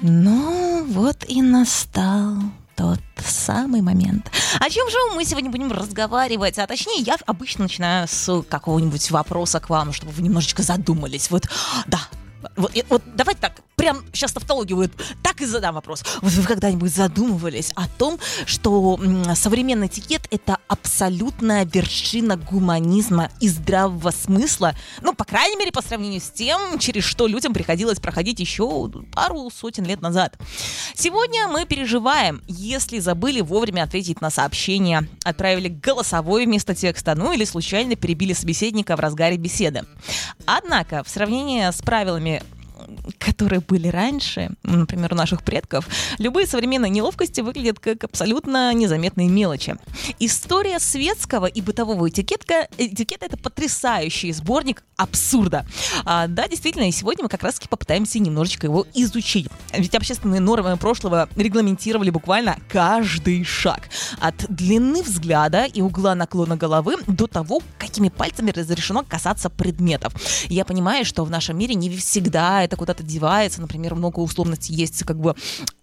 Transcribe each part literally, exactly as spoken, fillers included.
Ну, вот и настал тот самый момент. О чем же мы сегодня будем разговаривать? А точнее, я обычно начинаю с какого-нибудь вопроса к вам, чтобы вы немножечко задумались. Вот, да, вот, вот давайте так, прям сейчас тавтологию будет, так и задам вопрос. Вот вы когда-нибудь задумывались о том, что современный этикет — это абсолютная вершина гуманизма и здравого смысла, ну, по крайней мере, по сравнению с тем, через что людям приходилось проходить еще пару сотен лет назад. Сегодня мы переживаем, если забыли вовремя ответить на сообщение, отправили голосовое вместо текста, ну или случайно перебили собеседника в разгаре беседы. Однако, в сравнении с правилами, которые были раньше, например, у наших предков, любые современные неловкости выглядят как абсолютно незаметные мелочи. История светского и бытового этикетка, этикета — это потрясающий сборник абсурда. А, да, действительно, и сегодня мы как раз-таки попытаемся немножечко его изучить. Ведь общественные нормы прошлого регламентировали буквально каждый шаг. От длины взгляда и угла наклона головы до того, какими пальцами разрешено касаться предметов. Я понимаю, что в нашем мире не всегда это куда-то девается. Например, много условностей есть как бы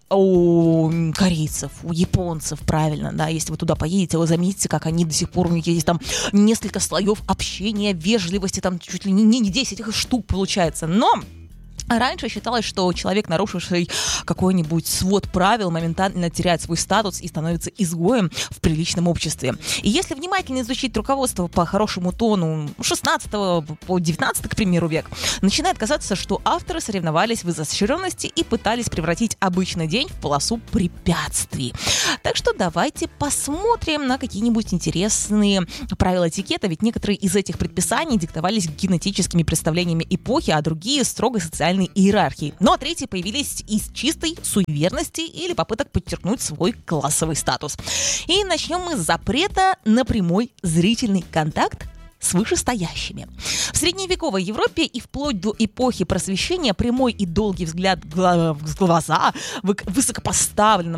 у корейцев, у японцев, правильно, да, если вы туда поедете, вы заметите, как они до сих пор, у них есть там несколько слоев общения, вежливости, там чуть ли не, не десять штук получается, но раньше считалось, что человек, нарушивший какой-нибудь свод правил, моментально теряет свой статус и становится изгоем в приличном обществе. И если внимательно изучить руководство по хорошему тону шестнадцатого по девятнадцатый, к примеру, век, начинает казаться, что авторы соревновались в изощренности и пытались превратить обычный день в полосу препятствий. Так что давайте посмотрим на какие-нибудь интересные правила этикета, ведь некоторые из этих предписаний диктовались генетическими представлениями эпохи, а другие строго социальными иерархии. Ну а третьи появились из чистой суеверности или попыток подчеркнуть свой классовый статус. И начнем мы с запрета на прямой зрительный контакт с вышестоящими. В средневековой Европе и вплоть до эпохи Просвещения прямой и долгий взгляд в глаза высокопоставленным